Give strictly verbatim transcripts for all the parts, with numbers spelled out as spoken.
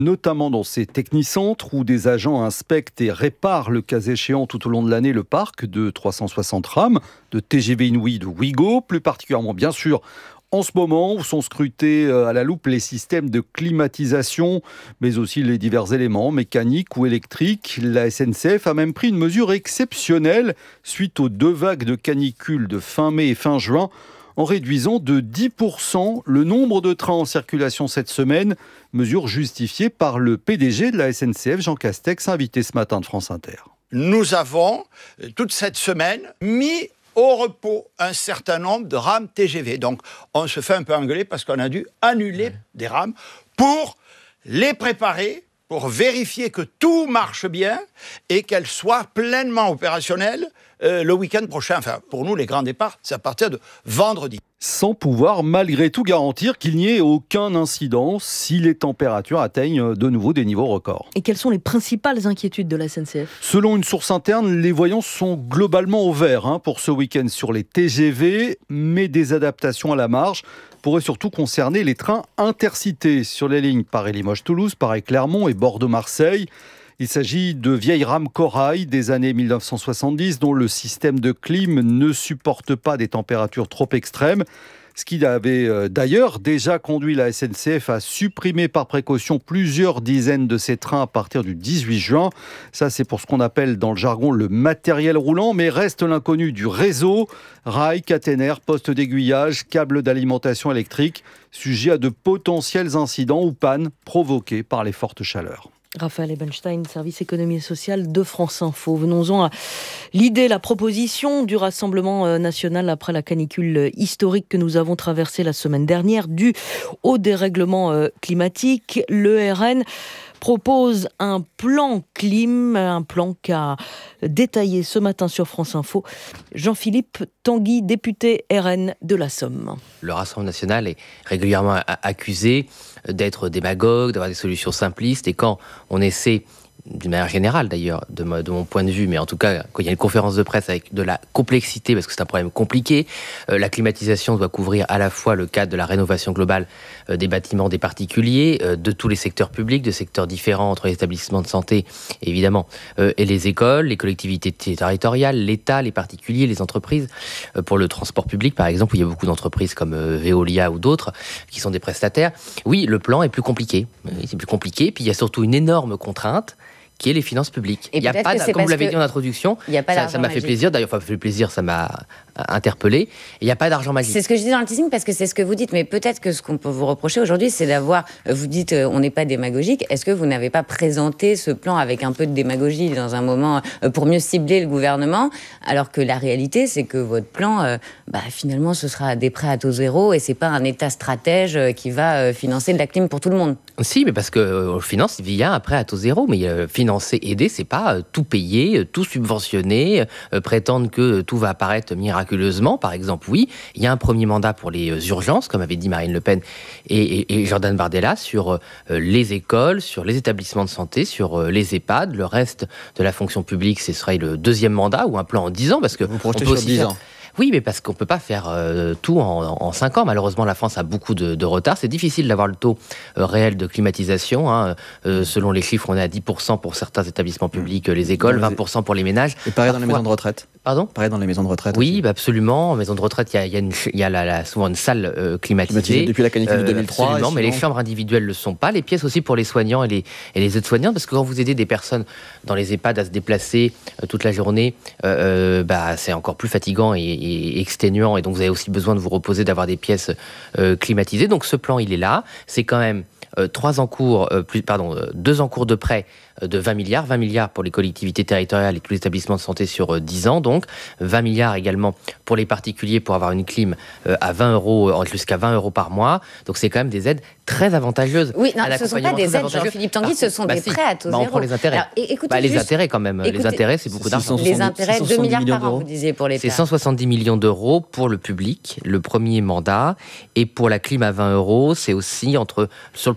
notamment dans ces technicentres où des agents inspectent et réparent le cas échéant tout au long de l'année le parc de trois cent soixante rames, de T G V Inouï, de Ouigo, plus particulièrement bien sûr en ce moment où sont scrutés à la loupe les systèmes de climatisation, mais aussi les divers éléments mécaniques ou électriques. La S N C F a même pris une mesure exceptionnelle suite aux deux vagues de canicule de fin mai et fin juin, en réduisant de dix pour cent le nombre de trains en circulation cette semaine, mesure justifiée par le P D G de la S N C F, Jean Castex, invité ce matin de France Inter. Nous avons, toute cette semaine, mis au repos un certain nombre de rames T G V. Donc, on se fait un peu engueuler parce qu'on a dû annuler ouais. des rames pour les préparer, pour vérifier que tout marche bien et qu'elles soient pleinement opérationnelles euh, le week-end prochain. Enfin, pour nous, les grands départs, c'est à partir de vendredi. Sans pouvoir malgré tout garantir qu'il n'y ait aucun incident si les températures atteignent de nouveau des niveaux records. Et quelles sont les principales inquiétudes de la S N C F ? Selon une source interne, les voyants sont globalement au vert hein, pour ce week-end sur les T G V, mais des adaptations à la marge pourraient surtout concerner les trains intercités sur les lignes Paris-Limoges-Toulouse, Paris-Clermont et Bordeaux-Marseille. Il s'agit de vieilles rames corail des années mille neuf cent soixante-dix dont le système de clim ne supporte pas des températures trop extrêmes. Ce qui avait d'ailleurs déjà conduit la S N C F à supprimer par précaution plusieurs dizaines de ces trains à partir du dix-huit juin. Ça, c'est pour ce qu'on appelle dans le jargon le matériel roulant, mais reste l'inconnu du réseau. Rails, caténaires, postes d'aiguillage, câbles d'alimentation électrique, sujet à de potentiels incidents ou pannes provoqués par les fortes chaleurs. Raphaël Ebenstein, service économie et social de France Info. Venons-en à l'idée, la proposition du Rassemblement national après la canicule historique que nous avons traversée la semaine dernière, due au dérèglement climatique. Le R N propose un plan clim, un plan qu'a détaillé ce matin sur France Info Jean-Philippe Tanguy, député R N de la Somme. Le Rassemblement national est régulièrement accusé d'être démagogue, d'avoir des solutions simplistes, et quand on essaie, d'une manière générale d'ailleurs, de, de mon point de vue, mais en tout cas, quand il y a une conférence de presse avec de la complexité, parce que c'est un problème compliqué, euh, la climatisation doit couvrir à la fois le cadre de la rénovation globale euh, des bâtiments des particuliers, euh, de tous les secteurs publics, de secteurs différents entre les établissements de santé, évidemment, euh, et les écoles, les collectivités territoriales, l'État, les particuliers, les entreprises. Euh, pour le transport public, par exemple, où il y a beaucoup d'entreprises comme euh, Veolia ou d'autres, qui sont des prestataires. Oui, le plan est plus compliqué. C'est plus compliqué, puis il y a surtout une énorme contrainte, qui est les finances publiques. Et il y a pas, comme vous l'avez dit en introduction, ça, ça m'a fait plaisir, d'ailleurs, enfin, ça fait plaisir, ça m'a interpellé. Il n'y a pas d'argent magique. C'est ce que je dis dans le teasing, parce que c'est ce que vous dites, mais peut-être que ce qu'on peut vous reprocher aujourd'hui, c'est d'avoir, vous dites, euh, on n'est pas démagogique. Est-ce que vous n'avez pas présenté ce plan avec un peu de démagogie dans un moment euh, pour mieux cibler le gouvernement, alors que la réalité, c'est que votre plan, euh, bah, finalement, ce sera des prêts à taux zéro et c'est pas un État stratège euh, qui va euh, financer de la clim pour tout le monde. Si, mais parce que euh, on finance via un prêt à taux zéro, mais euh, financer, aider, c'est pas euh, tout payer, euh, tout subventionner, euh, prétendre que euh, tout va apparaître miraculeusement. Par exemple, oui, il y a un premier mandat pour les euh, urgences, comme avait dit Marine Le Pen et, et, et Jordan Bardella, sur euh, les écoles, sur les établissements de santé, sur euh, les EHPAD. Le reste de la fonction publique, ce serait le deuxième mandat ou un plan en dix ans, parce que vous projetez on peut sur aussi dix faire... ans. Oui, mais parce qu'on ne peut pas faire euh, tout en, en cinq ans. Malheureusement, la France a beaucoup de, de retard. C'est difficile d'avoir le taux euh, réel de climatisation. Hein. Euh, selon les chiffres, on est à dix pour cent pour certains établissements publics, euh, les écoles, vingt pour cent pour les ménages. Et pareil dans les maisons de retraite. Pardon ? Pareil dans les maisons de retraite. Oui, bah absolument. En maison de retraite, il y a, il y a, une, il y a la, la, souvent une salle euh, climatisée. climatisée depuis la canicule de deux mille trois. Absolument, mais sinon... les chambres individuelles ne le sont pas. Les pièces aussi pour les soignants et les, et les aides-soignantes, parce que quand vous aidez des personnes dans les EHPAD à se déplacer euh, toute la journée, euh, bah, c'est encore plus fatigant et, et, et exténuant. Et donc vous avez aussi besoin de vous reposer, d'avoir des pièces euh, climatisées. Donc ce plan, il est là. C'est quand même euh, trois encours, euh, plus, pardon, euh, deux encours de prêt euh, de vingt milliards. vingt milliards pour les collectivités territoriales et tous les établissements de santé sur euh, dix ans. Donc vingt milliards également pour les particuliers pour avoir une clim euh, à vingt euros, euh, jusqu'à vingt euros par mois. Donc c'est quand même des aides très avantageuses. Oui, non, ce ne sont pas des aides, Jean-Philippe Tanguy, ce sont bah des si. prêts à taux bah, zéro. On prend les intérêts. Alors, écoutez, bah, les juste... intérêts quand même. Écoutez, les intérêts, c'est beaucoup d'argent. Les intérêts, deux milliards par an, vous disiez, pour l'État. C'est cent soixante-dix millions d'euros pour le public, le premier mandat. Et pour la clim à vingt euros, c'est aussi entre, sur le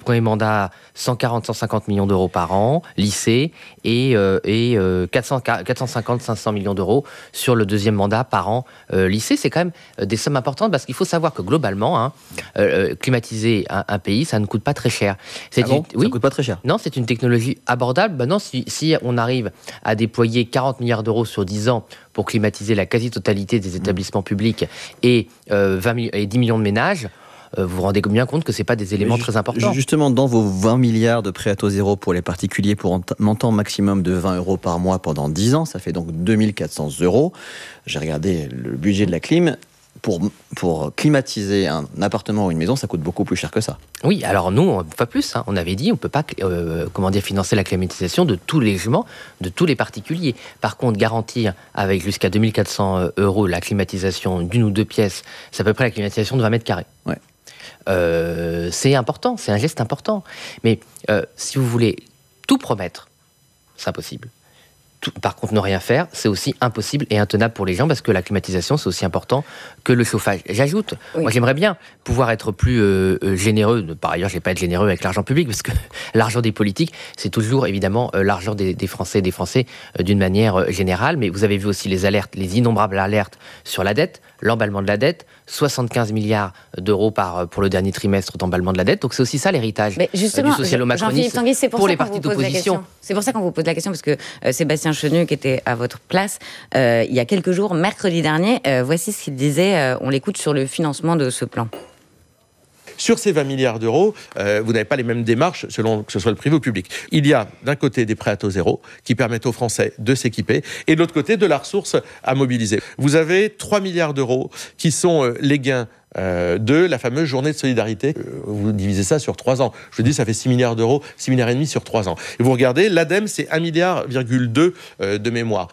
premier mandat, cent quarante à cent cinquante millions d'euros par an, lycée, et, euh, et euh, quatre cents, quatre cent cinquante à cinq cents millions d'euros sur le deuxième mandat par an, euh, lycée. C'est quand même euh, des sommes importantes parce qu'il faut savoir que globalement, hein, euh, climatiser un, un pays, ça ne coûte pas très cher. C'est ah bon une, oui, ça coûte pas très cher. Non, c'est une technologie abordable. Ben non, si, si on arrive à déployer quarante milliards d'euros sur dix ans pour climatiser la quasi-totalité des établissements mmh. publics et, euh, vingt, et dix millions de ménages, vous vous rendez bien compte que ce n'est pas des éléments ju- très importants. Justement, dans vos vingt milliards de prêts à taux zéro pour les particuliers pour un montant maximum de vingt euros par mois pendant dix ans, ça fait donc deux mille quatre cents euros. J'ai regardé le budget de la clim. Pour, pour climatiser un appartement ou une maison, ça coûte beaucoup plus cher que ça. Oui, alors nous, on, pas plus. Hein, on avait dit on ne peut pas euh, comment dire, financer la climatisation de tous les logements, de tous les particuliers. Par contre, garantir avec jusqu'à deux mille quatre cents euros la climatisation d'une ou deux pièces, c'est à peu près la climatisation de vingt mètres carrés. Ouais. Euh, c'est important, c'est un geste important. Mais euh, si vous voulez tout promettre, c'est impossible. Tout, par contre, ne rien faire, c'est aussi impossible et intenable pour les gens parce que la climatisation, c'est aussi important que le chauffage. J'ajoute, oui. moi j'aimerais bien pouvoir être plus euh, généreux. Par ailleurs, je ne vais pas être généreux avec l'argent public parce que l'argent des politiques, c'est toujours évidemment euh, l'argent des, des Français et des Français euh, d'une manière euh, générale. Mais vous avez vu aussi les alertes, les innombrables alertes sur la dette, l'emballement de la dette, soixante-quinze milliards d'euros par, pour le dernier trimestre d'emballement de la dette. Donc c'est aussi ça l'héritage euh, du socialo-macronisme pour, pour les partis d'opposition. C'est pour ça qu'on vous pose la question parce que euh, Sébastien Chenu, qui était à votre place, euh, il y a quelques jours, mercredi dernier, euh, voici ce qu'il disait, euh, on l'écoute sur le financement de ce plan. Sur ces vingt milliards d'euros, euh, vous n'avez pas les mêmes démarches selon que ce soit le privé ou le public. Il y a d'un côté des prêts à taux zéro qui permettent aux Français de s'équiper et de l'autre côté de la ressource à mobiliser. Vous avez trois milliards d'euros qui sont euh, les gains Euh, de la fameuse journée de solidarité. Euh, vous divisez ça sur trois ans. Je vous dis, ça fait six milliards d'euros, six milliards et demi sur trois ans. Et vous regardez, l'ADEME, c'est un virgule deux milliard euh, de mémoire.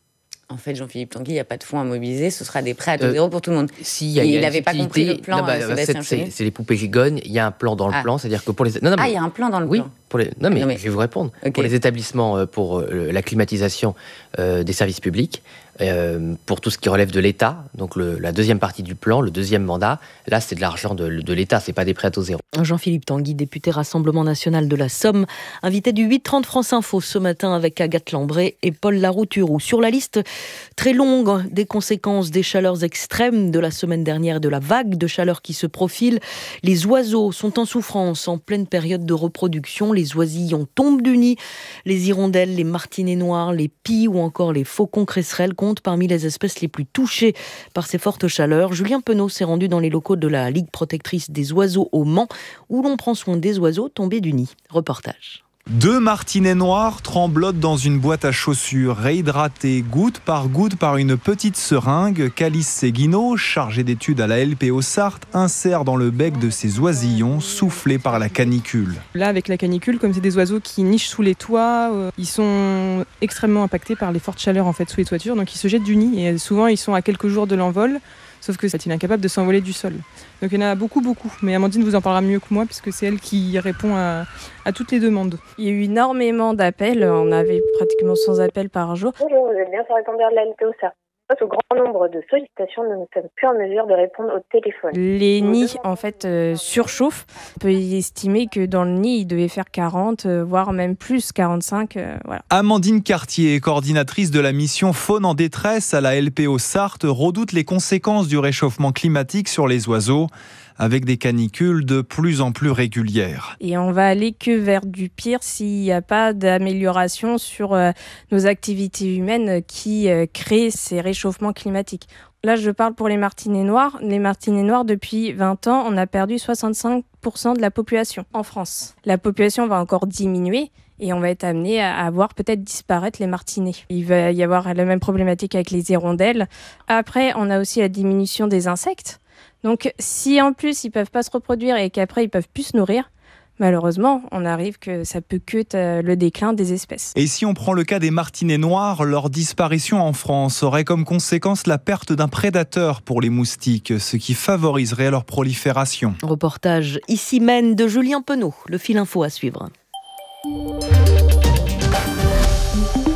En fait, Jean-Philippe Tanguy, il n'y a pas de fonds à mobiliser, ce sera des prêts à taux euh, zéro pour tout le monde. Si, y a, y a il n'avait pas compris le plan, non, bah, euh, Sébastien c'est, c'est, c'est les poupées gigognes, il y a un plan dans le ah. plan, c'est-à-dire que pour les... Non, non, mais... Ah, il y a un plan dans le oui, plan pour les... Non, mais, non, mais... je vais vous répondre. Okay. Pour les établissements, pour euh, la climatisation euh, des services publics, euh, pour tout ce qui relève de l'État, donc le, la deuxième partie du plan, le deuxième mandat, là, c'est de l'argent de, de l'État, c'est pas des prêts à taux zéro. Jean-Philippe Tanguy, député Rassemblement National de la Somme, invité du huit trente France Info ce matin avec Agathe Lambré et Paul Larouturou. Sur la liste très longue des conséquences des chaleurs extrêmes de la semaine dernière, de la vague de chaleur qui se profile, les oiseaux sont en souffrance en pleine période de reproduction. Les oisillons tombent du nid, les hirondelles, les martinets noirs, les pies ou encore les faucons cresserelles comptent parmi les espèces les plus touchées par ces fortes chaleurs. Julien Penaud s'est rendu dans les locaux de la Ligue protectrice des oiseaux au Mans, où l'on prend soin des oiseaux tombés du nid. Reportage. Deux martinets noirs tremblotent dans une boîte à chaussures, réhydratés goutte par goutte par une petite seringue. Calice Seguino, chargé d'études à la L P O Sarthe, insère dans le bec de ces oisillons soufflés par la canicule. Là, avec la canicule, comme c'est des oiseaux qui nichent sous les toits, euh, ils sont extrêmement impactés par les fortes chaleurs en fait, sous les toitures, donc ils se jettent du nid et souvent ils sont à quelques jours de l'envol. Sauf que c'est incapable de s'envoler du sol. Donc il y en a beaucoup, beaucoup. Mais Amandine vous en parlera mieux que moi, puisque c'est elle qui répond à, à toutes les demandes. Il y a eu énormément d'appels. On avait pratiquement cent appels par jour. Bonjour, vous êtes bien sur répondeur de la L P O Sarthe. Face au grand nombre de sollicitations, nous ne sommes plus en mesure de répondre au téléphone. Les nids, en fait, euh, surchauffent. On peut estimer que dans le nid, il devait faire quarante, euh, voire même plus, quarante-cinq. Euh, voilà. Amandine Cartier, coordinatrice de la mission Faune en détresse à la L P O Sarthe, redoute les conséquences du réchauffement climatique sur les oiseaux, avec des canicules de plus en plus régulières. Et on va aller que vers du pire s'il n'y a pas d'amélioration sur euh, nos activités humaines qui euh, créent ces réchauffements climatiques. Là, je parle pour les martinets noirs. Les martinets noirs, depuis vingt ans, on a perdu soixante-cinq pour cent de la population en France. La population va encore diminuer et on va être amené à voir peut-être disparaître les martinets. Il va y avoir la même problématique avec les hirondelles. Après, on a aussi la diminution des insectes. Donc, si en plus, ils ne peuvent pas se reproduire et qu'après, ils ne peuvent plus se nourrir, malheureusement, on arrive que ça peut que le déclin des espèces. Et si on prend le cas des martinets noirs, leur disparition en France aurait comme conséquence la perte d'un prédateur pour les moustiques, ce qui favoriserait leur prolifération. Reportage ici Maine de Julien Penaud, le fil info à suivre.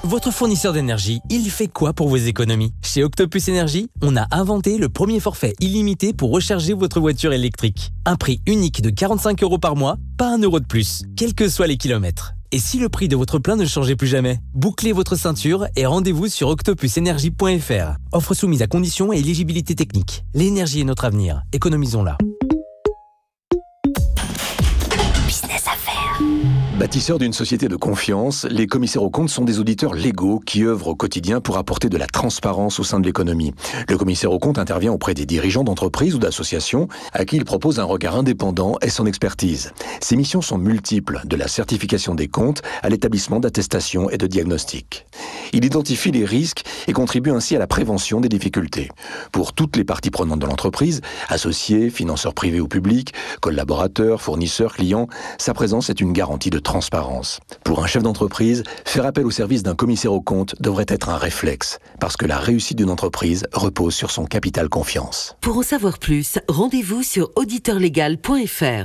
Votre fournisseur d'énergie, il fait quoi pour vos économies ? Chez Octopus Énergie, on a inventé le premier forfait illimité pour recharger votre voiture électrique. Un prix unique de quarante-cinq euros par mois, pas un euro de plus, quels que soient les kilomètres. Et si le prix de votre plein ne changeait plus jamais ? Bouclez votre ceinture et rendez-vous sur octopus énergie point f r. Offre soumise à conditions et éligibilité technique. L'énergie est notre avenir. Économisons-la. Business Affaires. Bâtisseurs d'une société de confiance, les commissaires aux comptes sont des auditeurs légaux qui œuvrent au quotidien pour apporter de la transparence au sein de l'économie. Le commissaire aux comptes intervient auprès des dirigeants d'entreprises ou d'associations à qui il propose un regard indépendant et son expertise. Ses missions sont multiples, de la certification des comptes à l'établissement d'attestation et de diagnostic. Il identifie les risques et contribue ainsi à la prévention des difficultés. Pour toutes les parties prenantes de l'entreprise, associés, financeurs privés ou publics, collaborateurs, fournisseurs, clients, sa présence est une garantie de transparence. Pour un chef d'entreprise, faire appel au service d'un commissaire aux comptes devrait être un réflexe, parce que la réussite d'une entreprise repose sur son capital confiance. Pour en savoir plus, rendez-vous sur auditeur légal point f r.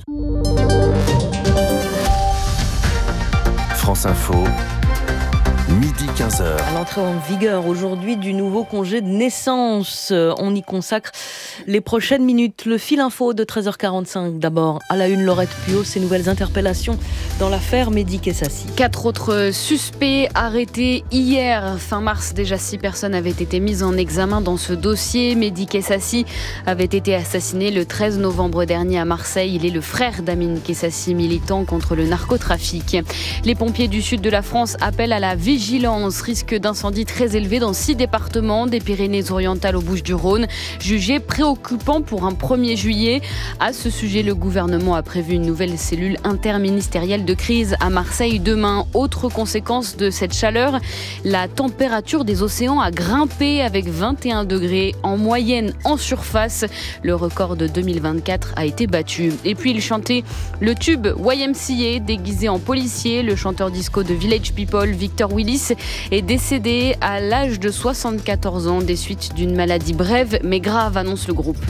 France Info, midi quinze heures. À l'entrée en vigueur aujourd'hui du nouveau congé de naissance, on y consacre les prochaines minutes. Le fil info de treize heures quarante-cinq. D'abord, à la une, Laurette Puot, ces nouvelles interpellations dans l'affaire Mehdi Kessassi. Quatre autres suspects arrêtés hier. Fin mars, déjà six personnes avaient été mises en examen dans ce dossier. Mehdi Kessassi avait été assassiné le treize novembre dernier à Marseille. Il est le frère d'Amine Kessassi, militant contre le narcotrafic. Les pompiers du sud de la France appellent à la vigilance. Risque d'incendie très élevé dans six départements, des Pyrénées-Orientales aux Bouches-du-Rhône, jugé préoccupant pour un premier juillet. À ce sujet, le gouvernement a prévu une nouvelle cellule interministérielle de crise à Marseille demain. Autre conséquence de cette chaleur, la température des océans a grimpé avec vingt et un degrés en moyenne en surface. Le record de deux mille vingt-quatre a été battu. Et puis il chantait le tube Y M C A déguisé en policier. Le chanteur disco de Village People, Victor Willis, est décédé à l'âge de soixante-quatorze ans des suites d'une maladie brève mais grave, annonce le groupe.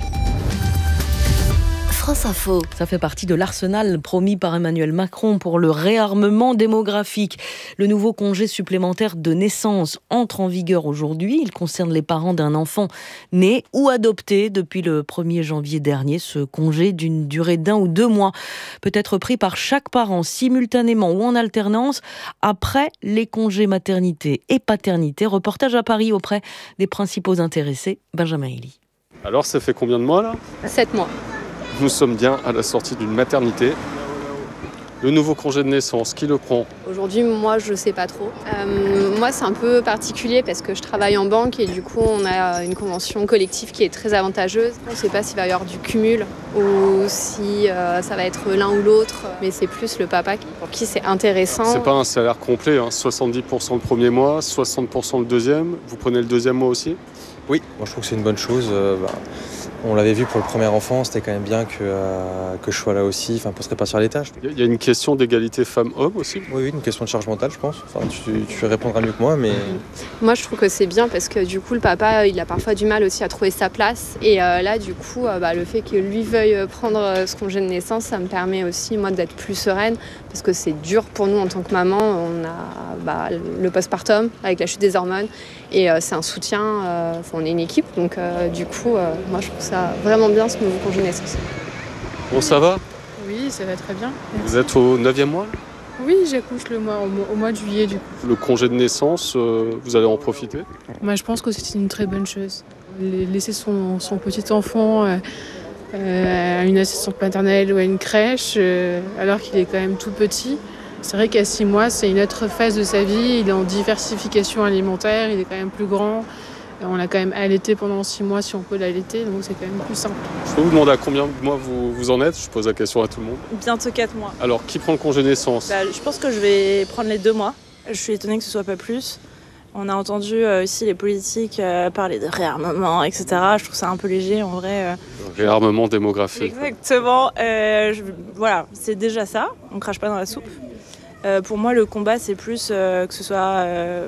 France Info. Ça fait partie de l'arsenal promis par Emmanuel Macron pour le réarmement démographique. Le nouveau congé supplémentaire de naissance entre en vigueur aujourd'hui. Il concerne les parents d'un enfant né ou adopté depuis le premier janvier dernier. Ce congé d'une durée d'un ou deux mois peut être pris par chaque parent simultanément ou en alternance après les congés maternité et paternité. Reportage à Paris auprès des principaux intéressés. Benjamin Elie. Alors ça fait combien de mois là ? Sept mois. Nous sommes bien à la sortie d'une maternité. Le nouveau congé de naissance, qui le prend ? Aujourd'hui, moi, je ne sais pas trop. Euh, moi, c'est un peu particulier parce que je travaille en banque et du coup, on a une convention collective qui est très avantageuse. On ne sait pas s'il va y avoir du cumul ou si euh, ça va être l'un ou l'autre. Mais c'est plus le papa pour qui c'est intéressant. C'est pas un salaire complet, hein. soixante-dix pour cent le premier mois, soixante pour cent le deuxième. Vous prenez le deuxième mois aussi ? Oui, moi je trouve que c'est une bonne chose. Euh, bah... On l'avait vu pour le premier enfant, c'était quand même bien que, euh, que je sois là aussi, enfin, pour se répartir les tâches. Il y a une question d'égalité femmes-hommes aussi ? Oui, oui, une question de charge mentale, je pense. Enfin, tu, tu répondras mieux que moi, mais... Moi, je trouve que c'est bien parce que du coup, le papa, il a parfois du mal aussi à trouver sa place. Et euh, là, du coup, euh, bah, le fait que lui veuille prendre ce congé de naissance, ça me permet aussi, moi, d'être plus sereine parce que c'est dur pour nous en tant que maman. On a bah, le postpartum avec la chute des hormones et euh, c'est un soutien. Euh, on est une équipe, donc euh, du coup, euh, moi, je trouve ça vraiment bien ce nouveau congé de naissance. Bon, ça va ? Oui, ça va très bien. Vous êtes au neuvième mois ? Oui, j'accouche le mois, au, mois, au mois de juillet du coup. Le congé de naissance, euh, vous allez en profiter ? Moi, je pense que c'est une très bonne chose. Laisser son, son petit enfant euh, euh, à une assistante maternelle ou à une crèche, euh, alors qu'il est quand même tout petit. C'est vrai qu'à six mois, c'est une autre phase de sa vie. Il est en diversification alimentaire, il est quand même plus grand. On l'a quand même allaité pendant six mois si on peut l'allaiter, donc c'est quand même plus simple. Je peux vous demander à combien de mois vous, vous en êtes ? Je pose la question à tout le monde. Bientôt quatre mois. Alors, qui prend le congé de naissance ? bah, Je pense que je vais prendre les deux mois. Je suis étonnée que ce soit pas plus. On a entendu euh, aussi les politiques euh, parler de réarmement, et cetera. Je trouve ça un peu léger en vrai. Euh... Réarmement démographique. Exactement. Euh, je... Voilà, c'est déjà ça. On crache pas dans la soupe. Euh, pour moi, le combat, c'est plus euh, que ce soit... Euh...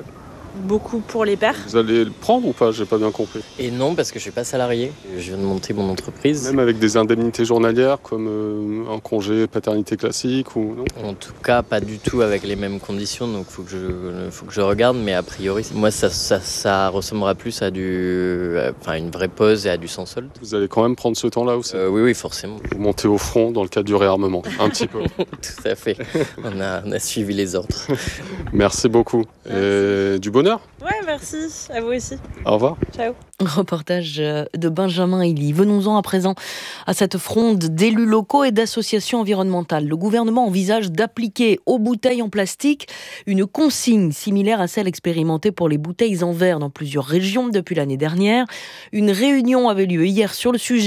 beaucoup pour les pères. Vous allez le prendre ou pas? J'ai pas bien compris. Et non, parce que je suis pas salarié. Je viens de monter mon entreprise. Même avec des indemnités journalières comme euh, un congé paternité classique ou non? En tout cas, pas du tout avec les mêmes conditions. Donc, faut que je, faut que je regarde. Mais a priori, moi, ça, ça, ça ressemblera plus à du, enfin, une vraie pause et à du sans solde. Vous allez quand même prendre ce temps-là aussi? euh, Oui, oui, forcément. Vous montez au front dans le cadre du réarmement, un petit peu. Tout à fait. On a, on a suivi les ordres. Merci beaucoup. Et du bonheur. Ouais, merci. À vous aussi. Au revoir. Ciao. Reportage de Benjamin Elie. Venons-en à présent à cette fronde d'élus locaux et d'associations environnementales. Le gouvernement envisage d'appliquer aux bouteilles en plastique une consigne similaire à celle expérimentée pour les bouteilles en verre dans plusieurs régions depuis l'année dernière. Une réunion avait lieu hier sur le sujet.